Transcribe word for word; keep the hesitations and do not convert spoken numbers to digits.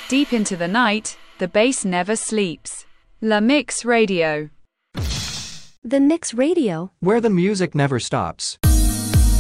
Deep into the night, the bass never sleeps. La Mix Radio. The Mix Radio, where the music never stops.